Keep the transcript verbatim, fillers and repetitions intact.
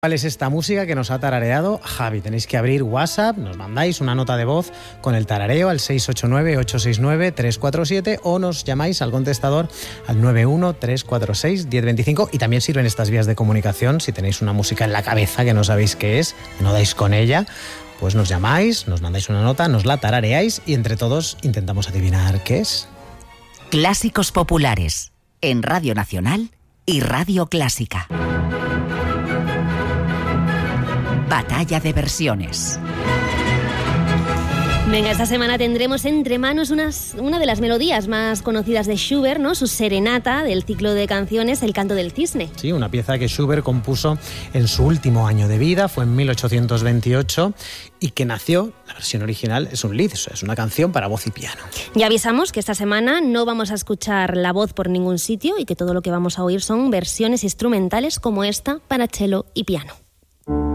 ¿Cuál es esta música que nos ha tarareado Javi? Tenéis que abrir WhatsApp, nos mandáis una nota de voz con el tarareo al seis ocho nueve, ocho seis nueve, tres cuatro siete o nos llamáis al contestador al nueve uno, tres cuatro seis, uno cero dos cinco. Y también sirven estas vías de comunicación si tenéis una música en la cabeza que no sabéis qué es, que no dais con ella, pues nos llamáis, nos mandáis una nota, nos la tarareáis y entre todos intentamos adivinar qué es. Clásicos populares en Radio Nacional y Radio Clásica. Batalla de versiones. Venga, esta semana tendremos entre manos unas, una de las melodías más conocidas de Schubert, ¿no? Su serenata del ciclo de canciones El canto del cisne. Sí, una pieza que Schubert compuso en su último año de vida, fue en mil ochocientos veintiocho, y que nació, la versión original es un lied, es una canción para voz y piano. Ya avisamos que esta semana no vamos a escuchar la voz por ningún sitio y que todo lo que vamos a oír son versiones instrumentales como esta para cello y piano.